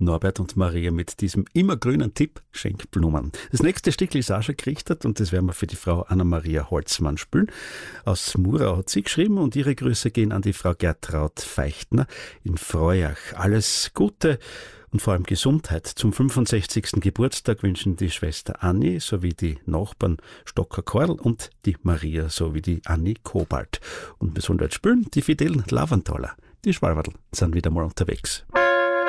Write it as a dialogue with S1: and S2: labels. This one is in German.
S1: Norbert und Maria mit diesem immergrünen Tipp Schenkblumen. Das nächste Stück ist auch schon gerichtet und das werden wir für die Frau Anna-Maria Holzmann spielen. Aus Murau hat sie geschrieben und ihre Grüße gehen an die Frau Gertraud Feichtner in Freuach. Alles Gute und vor allem Gesundheit. Zum 65. Geburtstag wünschen die Schwester Anni sowie die Nachbarn Stocker Karl und die Maria sowie die Anni Kobalt. Und wir sollen dort spielen die Fidel Lavantaler. Die Schwalbertl sind wieder mal unterwegs.